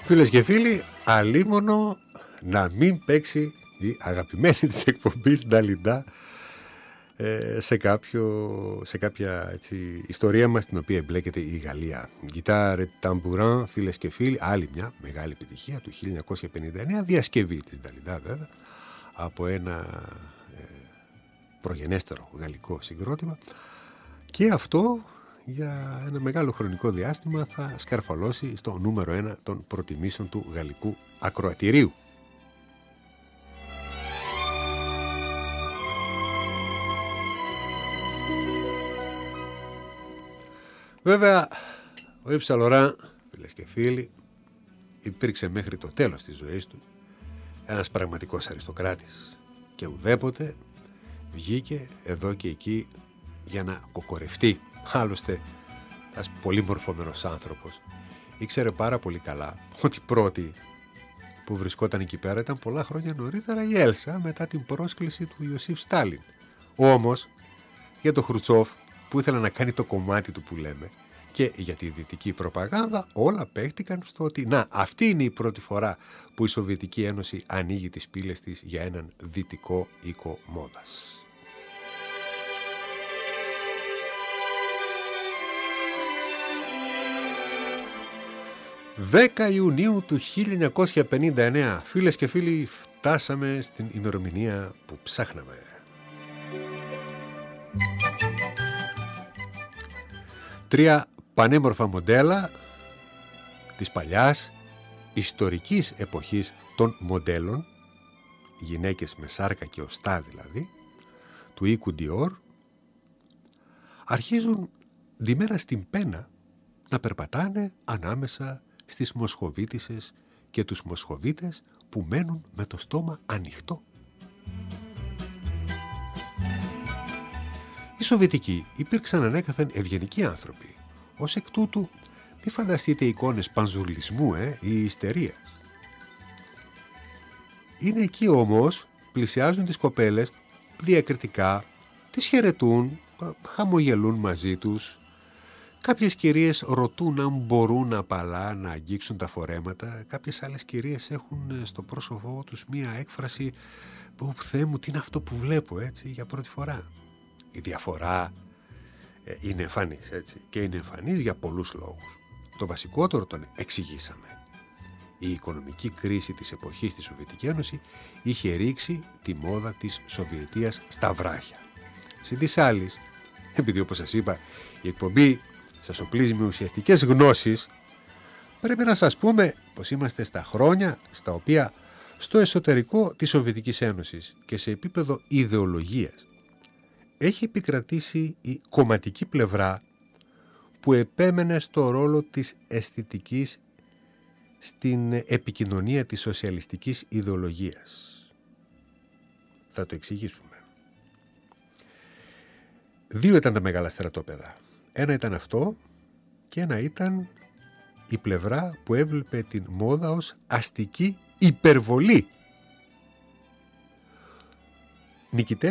Φίλες και φίλοι, αλίμονο να μην παίξει η αγαπημένη της εκπομπής Νταλιντά σε κάποια έτσι, ιστορία μας, την οποία εμπλέκεται η Γαλλία. Γκιτάρ ταμπουράν, φίλες και φίλοι, άλλη μια μεγάλη επιτυχία του 1959, διασκευή της Νταλιντά βέβαια, από ένα προγενέστερο γαλλικό συγκρότημα, και αυτό για ένα μεγάλο χρονικό διάστημα θα σκαρφαλώσει στο νούμερο 1 των προτιμήσεων του γαλλικού ακροατηρίου. Βέβαια, ο Ιβ Σαν Λοράν, φίλες και φίλοι, υπήρξε μέχρι το τέλος της ζωής του ένας πραγματικός αριστοκράτης και ουδέποτε βγήκε εδώ και εκεί για να κοκορευτεί. Άλλωστε, ένας πολύ μορφωμένος άνθρωπος ήξερε πάρα πολύ καλά ότι η πρώτη που βρισκόταν εκεί πέρα ήταν πολλά χρόνια νωρίτερα η Έλσα, μετά την πρόσκληση του Ιωσήφ Στάλιν. Όμως, για το Χρουτσόφ που ήθελε να κάνει το κομμάτι του που λέμε, και για τη δυτική προπαγάνδα, όλα παίχτηκαν στο ότι αυτή είναι η πρώτη φορά που η Σοβιετική Ένωση ανοίγει τις πύλες της για έναν δυτικό οίκο μόδας. «10 Ιουνίου του 1959, φίλες και φίλοι, φτάσαμε στην ημερομηνία που ψάχναμε. Τρία πανέμορφα μοντέλα της παλιάς ιστορικής εποχής των μοντέλων, γυναίκες με σάρκα και οστά δηλαδή, του οίκου Dior, αρχίζουν ντυμένα στην πένα να περπατάνε ανάμεσα στις Μοσχοβίτισσες και τους Μοσχοβίτες που μένουν με το στόμα ανοιχτό. Οι Σοβιετικοί υπήρξαν ανέκαθεν ευγενικοί άνθρωποι. Ως εκ τούτου, μη φανταστείτε εικόνες πανζουλισμού ή ιστερίας. Είναι εκεί όμως, πλησιάζουν τις κοπέλες διακριτικά, τις χαιρετούν, χαμογελούν μαζί τους. Κάποιες κυρίες ρωτούν αν μπορούν απαλά να αγγίξουν τα φορέματα. Κάποιες άλλες κυρίες έχουν στο πρόσωπό τους μία έκφραση που, Θεέ μου, τι είναι αυτό που βλέπω έτσι για πρώτη φορά. Η διαφορά είναι εμφανής, έτσι, και είναι εμφανής για πολλούς λόγους. Το βασικότερο τον εξηγήσαμε. Η οικονομική κρίση της εποχής στη Σοβιετική Ένωση είχε ρίξει τη μόδα της Σοβιετίας στα βράχια. Συν της άλλης, επειδή όπως σας είπα η εκπομπή σας οπλίζει με ουσιαστικές γνώσεις, πρέπει να σας πούμε πως είμαστε στα χρόνια στα οποία στο εσωτερικό της Σοβιετικής Ένωσης και σε επίπεδο ιδεολογίας έχει επικρατήσει η κομματική πλευρά που επέμενε στο ρόλο της αισθητικής στην επικοινωνία της σοσιαλιστικής ιδεολογίας. Θα το εξηγήσουμε. Δύο ήταν τα μεγάλα στρατόπεδα. Ένα ήταν αυτό και ένα ήταν η πλευρά που έβλεπε την μόδα ως αστική υπερβολή. Νικητές